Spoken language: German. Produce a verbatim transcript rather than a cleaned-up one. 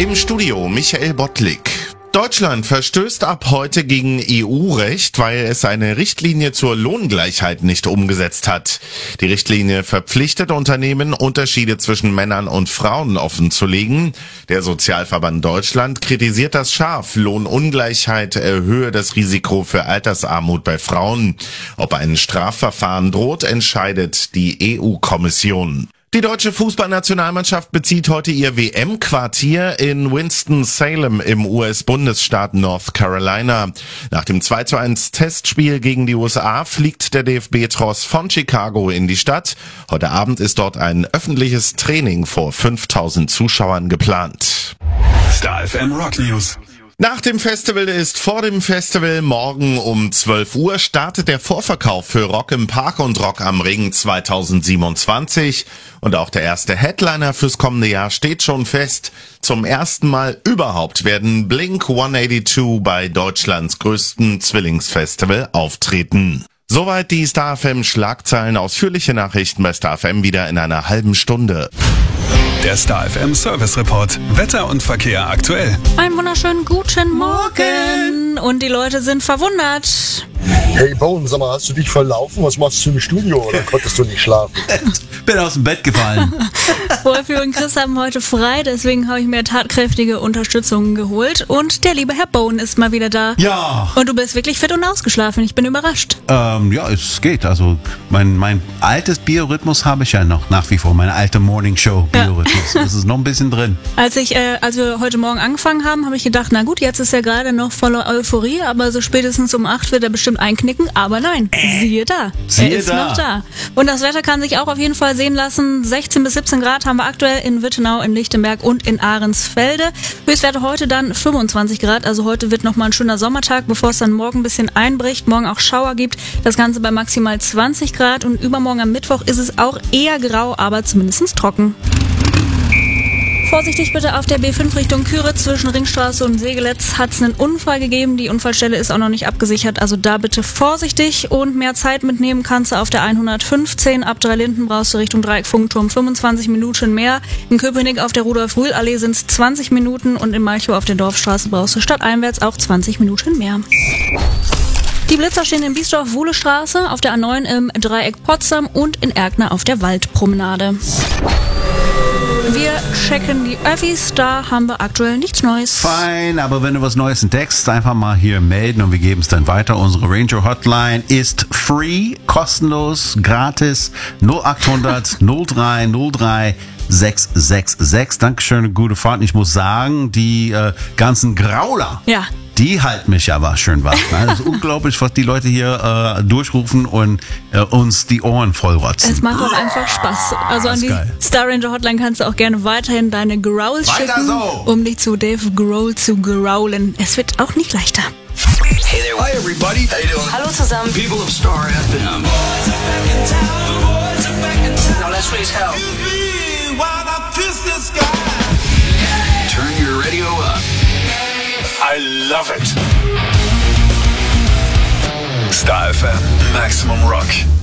Im Studio Michael Bottlik. Deutschland verstößt ab heute gegen E U-Recht, weil es eine Richtlinie zur Lohngleichheit nicht umgesetzt hat. Die Richtlinie verpflichtet Unternehmen, Unterschiede zwischen Männern und Frauen offenzulegen. Der Sozialverband Deutschland kritisiert das scharf. Lohnungleichheit erhöhe das Risiko für Altersarmut bei Frauen. Ob ein Strafverfahren droht, entscheidet die E U-Kommission. Die deutsche Fußballnationalmannschaft bezieht heute ihr W M-Quartier in Winston-Salem im U S-Bundesstaat North Carolina. Nach dem zwei zu eins Testspiel gegen die U S A fliegt der D F B-Tross von Chicago in die Stadt. Heute Abend ist dort ein öffentliches Training vor fünftausend Zuschauern geplant. Star F M Rock News. Nach dem Festival ist vor dem Festival. Morgen um zwölf Uhr startet der Vorverkauf für Rock im Park und Rock am Ring zweitausendsiebenundzwanzig. Und auch der erste Headliner fürs kommende Jahr steht schon fest. Zum ersten Mal überhaupt werden Blink hundertzweiundachtzig bei Deutschlands größten Zwillingsfestival auftreten. Soweit die Star F M Schlagzeilen. Ausführliche Nachrichten bei Star F M wieder in einer halben Stunde. Der Star F M Service Report. Wetter und Verkehr aktuell. Einen wunderschönen guten Morgen. Und die Leute sind verwundert. Hey Bone, sag mal, hast du dich verlaufen? Was machst du im Studio oder konntest du nicht schlafen? Bin aus dem Bett gefallen. Wolfi und Chris haben heute frei, deswegen habe ich mir tatkräftige Unterstützung geholt. Und der liebe Herr Bone ist mal wieder da. Ja. Und du bist wirklich fit und ausgeschlafen. Ich bin überrascht. Ähm, ja, es geht. Also mein, mein altes Biorhythmus habe ich ja noch nach wie vor. Meine alte Morning Show Biorhythmus. Ja. Das ist noch ein bisschen drin. Als ich, äh, als wir heute Morgen angefangen haben, habe ich gedacht, na gut, jetzt ist er gerade noch voller Euphorie, aber so spätestens um acht wird er bestimmt einknicken. Aber nein, äh, siehe da. Siehe er ist da. noch da. Und das Wetter kann sich auch auf jeden Fall sehen lassen. sechzehn bis siebzehn Grad haben wir aktuell in Wittenau, in Lichtenberg und in Ahrensfelde. Höchstwerte heute dann fünfundzwanzig Grad. Also heute wird nochmal ein schöner Sommertag, bevor es dann morgen ein bisschen einbricht. Morgen auch Schauer gibt. Das Ganze bei maximal zwanzig Grad. Und übermorgen am Mittwoch ist es auch eher grau, aber zumindest trocken. Vorsichtig bitte auf der B fünf Richtung Küritz zwischen Ringstraße und Segeletz hat es einen Unfall gegeben. Die Unfallstelle ist auch noch nicht abgesichert, also da bitte vorsichtig und mehr Zeit mitnehmen kannst du auf der hundertfünfzehn. Ab Dreilinden brauchst du Richtung Dreieck-Funkturm fünfundzwanzig Minuten mehr. In Köpenick auf der Rudolf-Rühl-Allee sind es zwanzig Minuten und in Malchow auf der Dorfstraße brauchst du stadteinwärts auch zwanzig Minuten mehr. Die Blitzer stehen in Biesdorf-Wuhlestraße, auf der A neun im Dreieck Potsdam und in Erkner auf der Waldpromenade. Wir checken die Öffis, da haben wir aktuell nichts Neues. Fein, aber wenn du was Neues entdeckst, einfach mal hier melden und wir geben es dann weiter. Unsere Ranger Hotline ist free, kostenlos, gratis, null acht hundert null drei null drei sechs sechs sechs. Dankeschön, gute Fahrt. Ich muss sagen, die äh, ganzen Grauler, ja, die halten mich aber schön wach. Das ist unglaublich, was die Leute hier äh, durchrufen und äh, uns die Ohren vollrotzen. Es macht doch einfach Spaß. Also an die geil. Star Ranger Hotline kannst du auch gerne weiterhin deine Growls Weiter schicken, so. um dich zu Dave Grohl zu growlen. Es wird auch nicht leichter. Hey there. Hi everybody. How you doing? Hallo zusammen. People of Star F M. Now let's raise hell. Turn your radio up. I love it. Star F M, Maximum Rock.